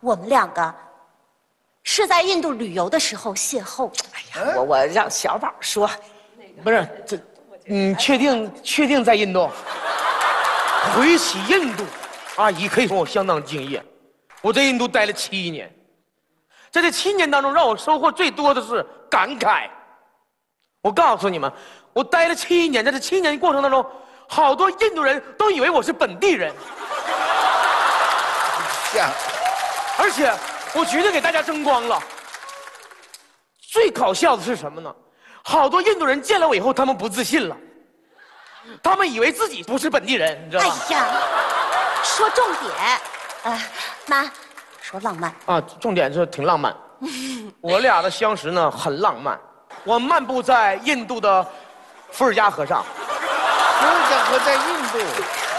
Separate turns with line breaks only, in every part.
我们两个是在印度旅游的时候邂逅。
哎呀，我让小宝说，
不是这，确定在印度？回起印度，阿姨可以说我相当敬业。我在印度待了7年，在这7年当中，让我收获最多的是感慨。我告诉你们，我待了7年，在这7年过程当中，好多印度人都以为我是本地人。而且我绝对给大家争光了。最搞笑的是什么呢？好多印度人见了我以后，他们不自信了，他们以为自己不是本地人，你知道吗？
哎呀，说重点，妈，说浪漫
啊，重点是挺浪漫。我俩的相识呢很浪漫。我漫步在印度的伏尔加河上。
伏尔加河在印度。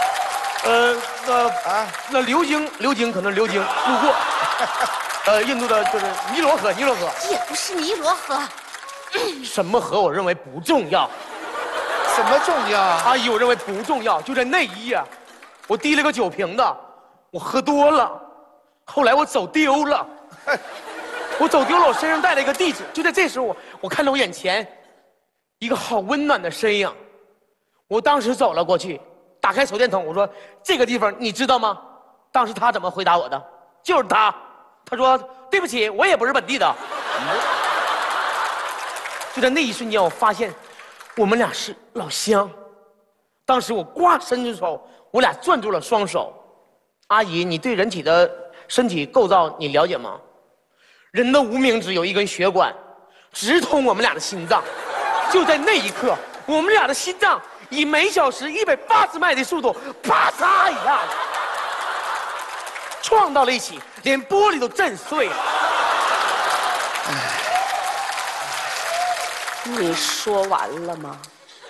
那流经可能流经路过，印度的就是尼罗河，
也不是尼罗河。
什么河我认为不重要。
什么重要啊？
阿姨，我认为不重要。就在那一夜，我提了个酒瓶子，我喝多了，后来我走丢了，我身上带了一个地址。就在这时候，我看到我眼前一个好温暖的身影，我当时走了过去。打开手电筒，我说：“这个地方你知道吗？”当时他怎么回答我的？就是他。他说：“对不起，我也不是本地的。”就在那一瞬间，我发现我们俩是老乡。当时我呱伸出手，我俩攥住了双手。阿姨，你对人体的身体构造你了解吗？人的无名指有一根血管，直通我们俩的心脏。就在那一刻，我们俩的心脏以每小时180迈的速度，啪嚓一下撞到了一起，连玻璃都震碎了。
你说完了吗？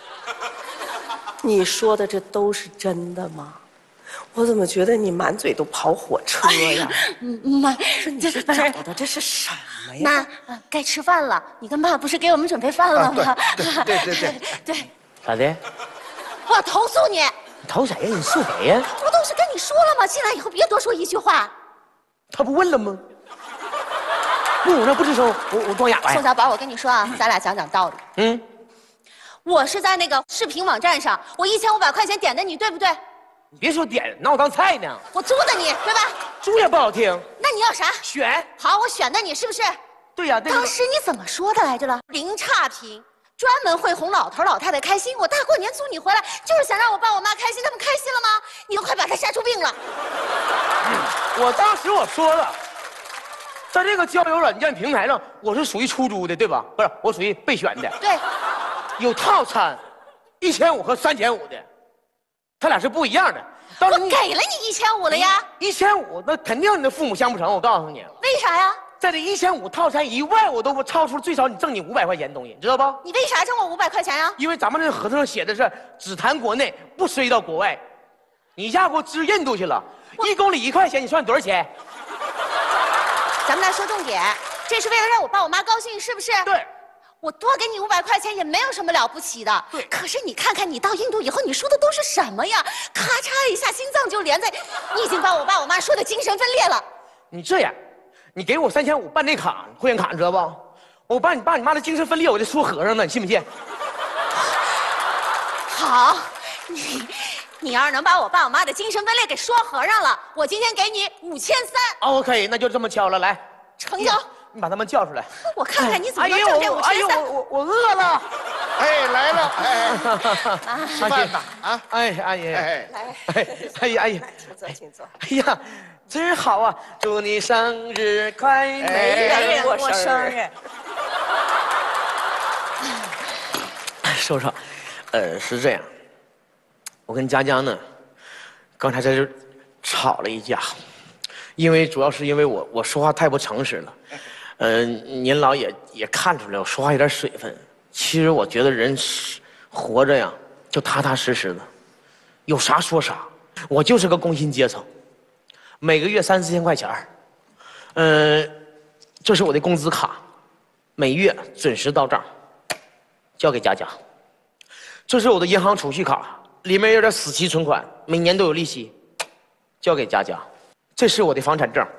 你说的这都是真的吗？我怎么觉得你满嘴都跑火车呀？
妈，
你这找的这是什么呀？
妈，该吃饭了。你跟爸不是给我们准备饭了吗？
对。
咋的？
我要投诉你！
你投谁呀？你诉谁呀？
我都是跟你说了吗？进来以后别多说一句话。
他不问了吗？问我那不吱声，我装哑巴呀。
宋小宝，我跟你说啊，咱俩讲讲道理。我是在那个视频网站上，我1500块钱点的你，对不对？
你别说点，拿我当菜呢。
我租的你，对吧？
租也不好听。
那你要啥？
选。
好，我选的你，是不是？
对呀，
当时你怎么说的来着了？零差评。专门会哄老头老太太开心。我大过年租你回来，就是想让我爸我妈开心，他们开心了吗？你都快把他吓出病了。
我当时我说了，在这个交友软件平台上，我是属于出租的，对吧？不是，我属于备选的。
对，
有套餐，1500和3500的，他俩是不一样的。当时
我给了你1500了呀。
1500，那肯定你的父母相不成。我告诉你，
为啥呀？
在这1500套餐以外，我都不超出最少你挣你500块钱的东西，你知道不？
你为啥挣我500块钱呀？
因为咱们这合同上写的是只谈国内，不涉及到国外。你一下给我支印度去了，1公里1块钱，你算多少钱？
咱们来说重点，这是为了让我爸我妈高兴，是不是？
对。
我多给你500块钱也没有什么了不起的。
对。
可是你看看你到印度以后，你说的都是什么呀？咔嚓一下，心脏就连在，你已经把我爸我妈说的精神分裂了。
你这样。你给我3500办那卡，会员卡，你知道不？我把你爸你妈的精神分裂，我就说和尚呢，你信不信？
好，你要是能把我爸我妈的精神分裂给说和尚了，我今天给你5300。
哦，可以，那就这么敲了，来，
成交。
你把他们叫出来，
我看看你怎么能挣这5300。
哎呦，我饿了。
哎，来了，哎，吃饭吧，啊，
哎，阿姨，
来，
阿姨，
请坐。
哎呀。真好啊！祝你生日快乐！
没人过生日。
说说，是这样，我跟佳佳呢，刚才在这吵了一架，主要是因为我说话太不诚实了，您老也看出来我说话有点水分。其实我觉得人活着呀，就踏踏实实的，有啥说啥。我就是个工薪阶层。每个月3、4千块钱这是我的工资卡，每月准时到账，交给佳佳。这是我的银行储蓄卡，里面有点死期存款，每年都有利息，交给佳佳。这是我的房产证，